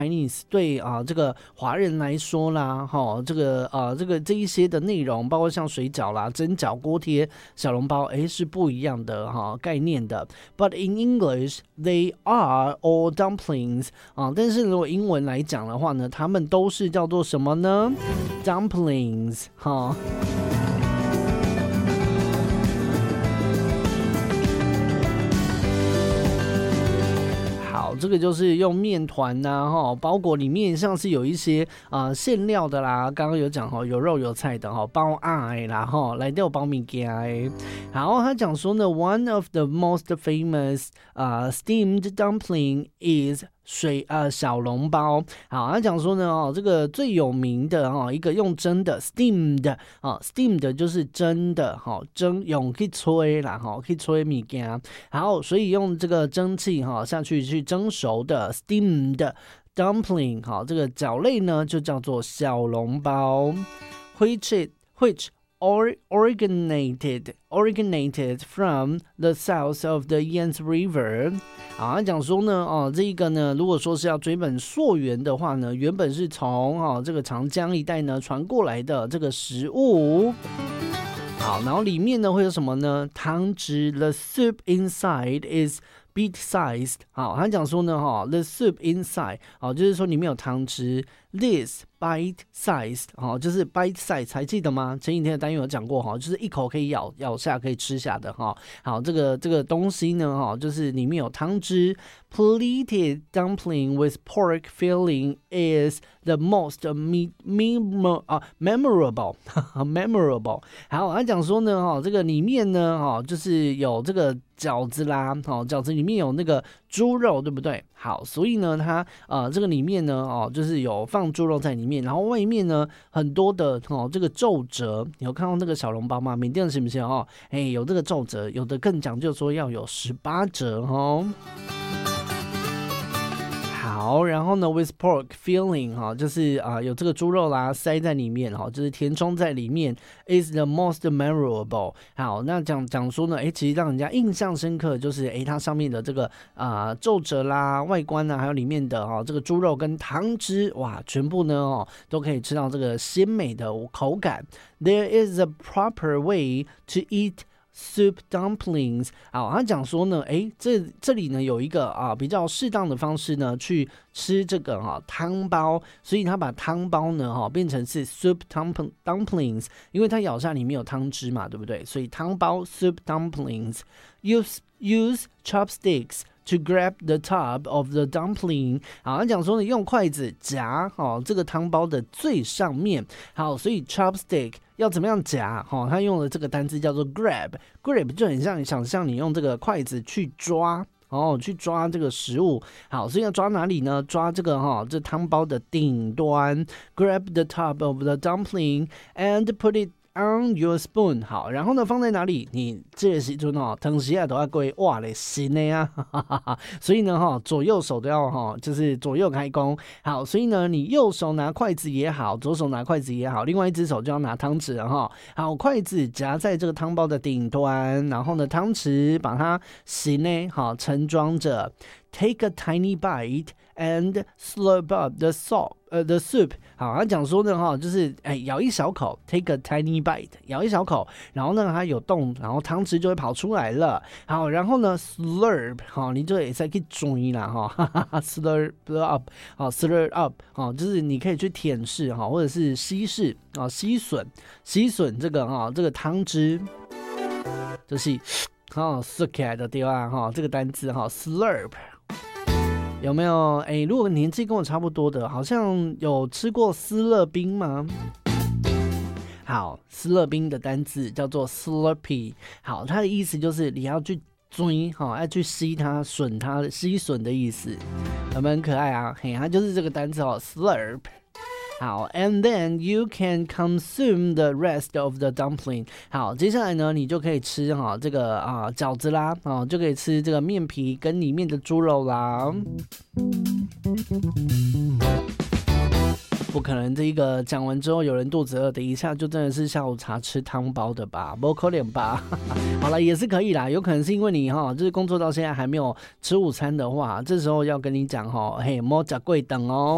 Chinese 对这个华人来说啦，这一些的内容，包括像水饺啦、蒸饺、锅贴、小笼包，是不一样的概念的。But in English, they are all dumplings 但是如果英文来讲的话呢，他们都是叫做什么呢 ？Dumplings 这个就是用面团包裹里面像是有一些馅料的啦，刚刚有讲有肉有菜的包爱啦来到包米羹。好，他讲说呢 ，one of the most famous steamed dumpling is小笼包。好，他讲说呢这个最有名的一个用蒸的 steamed 就是蒸的蒸用去吹啦去吹米羹。好，所以用这个蒸汽下去蒸熟的 steamed dumpling 这个饺类呢就叫做小笼包 which originated from the south of the Yangtze River。他讲说呢这一个呢如果说是要追本溯源的话呢，原本是从这个长江一带呢传过来的这个食物。好，然后里面呢会有什么呢？汤汁 ，the soup inside is bite-sized。好，他讲说呢，the soup inside，就是说里面有汤汁。This bite-sized，就是 bite-sized， 还记得吗？前几天的单元有讲过就是一口可以咬下，可以吃下的好，这个东西呢就是里面有汤汁。Plated dumpling with pork filling is the most memorable 好，他讲说呢这个里面呢就是有这个饺子啦，饺子里面有那个猪肉，对不对？好，所以呢它这个里面呢就是有放猪肉在里面，然后外面呢很多的这个皱褶，你有看到那个小笼包吗？缅甸是不是有这个皱褶，有的更讲究说要有18折好，然后呢 with pork filling 就是有这个猪肉啦塞在里面就是填充在里面 is the most memorable。 好，那讲说呢其实让人家印象深刻就是它上面的这个皱褶啦、外观还有里面的这个猪肉跟汤汁，哇，全部呢都可以吃到这个鲜美的口感。 There is a proper way to eat soup dumplings。 好，他讲说呢这里呢有一个比较适当的方式呢去吃这个汤包，所以他把汤包呢变成是 soup dumplings， 因为它咬下里面有汤汁嘛，对不对？所以汤包 soup dumplings。 Use chopsticks to grab the top of the dumpling。 好，他讲说呢用筷子夹这个汤包的最上面。好，所以 chopstick要怎么样夹他用的这个单字叫做 grab 就很像想象你用这个筷子去抓去抓这个食物。好，所以要抓哪里呢？抓这个这汤包的顶端 grab the top of the dumpling and put it on your spoon。 好，然后呢放在哪里？你这个时候汤匙都要过哇嘞新的呀所以呢左右手都要就是左右开弓。好，所以呢你右手拿筷子也好，左手拿筷子也好，另外一只手就要拿汤匙好，筷子夹在这个汤包的顶端，然后呢汤匙把它新的盛装着。Take a tiny bite and slurp up the soup。 好，他讲说呢就是咬一小口 take a tiny bite， 咬一小口，然后呢它有洞，然后汤汁就会跑出来了。好，然后呢 slurp 你就也可以追啦slurp up slurp up 就是你可以去舔舐或者是稀释吸吮这个汤汁，就是吸起来的对吧这个单字slurp。有没有如果年纪跟我差不多的，好像有吃过斯乐冰吗？好，斯乐冰的单字叫做 slurpee。 好，它的意思就是你要去追要去吸它、吮它、吸吮的意思，有没有很可爱啊？它就是这个单字slurp。好 ，and then you can consume the rest of the dumpling。 好，接下来呢，你就可以吃这个饺子啦，就可以吃这个面皮跟里面的猪肉啦。不可能这个讲完之后有人肚子饿，等一下就真的是下午茶吃汤包的吧？不可能吧？好了，也是可以啦，有可能是因为你就是工作到现在还没有吃午餐的话，这时候要跟你讲嘿，莫吃贵等哦。